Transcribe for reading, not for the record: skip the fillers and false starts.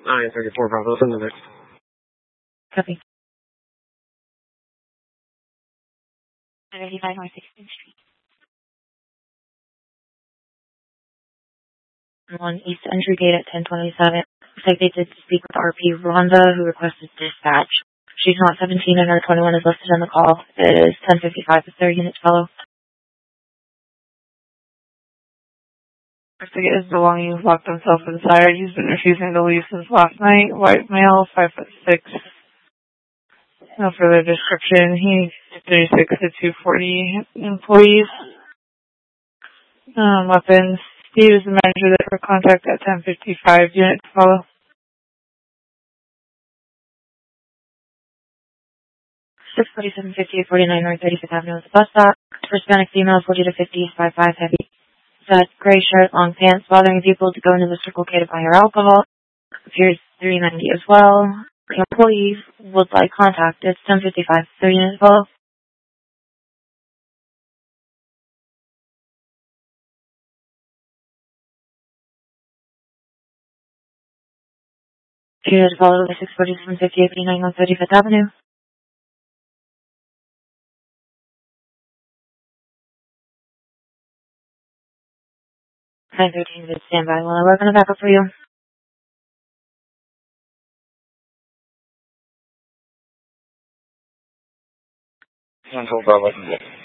934 Bravo, send the next. Copy. 985 North 16th Street. On East Entry Gate at 1027. Looks like they did speak with RP Rhonda, who requested dispatch. She's not 17 and her 21 is listed on the call. It is 1055 with their units follow. Looks like it is belonging locked himself inside. He's been refusing to leave since last night. White male, 5'6". No further description. He's 36 to 240 employees. Weapons. Steve is the manager there for contact at 1055. Unit to follow. Six 4758 49 North 35th Avenue with the bus stop. For Hispanic female, 40 to 50, 5'5", heavy. That gray shirt, long pants, bothering people to go into the Circle K to buy her alcohol. Appears 390 as well. The employees would like contact. It's 1055. 30 units follow. Units follow the 647 58 59 on 35th Avenue. 913 is standby while I work on a backup for you. Central Bravo.